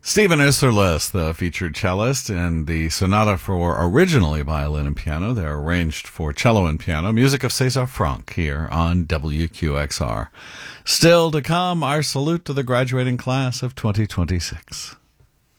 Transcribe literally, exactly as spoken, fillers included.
Stephen Isserles, the featured cellist, and the sonata for originally violin and piano. They're arranged for cello and piano. Music of César Franck here on W Q X R. Still to come, our salute to the graduating class of twenty twenty-six.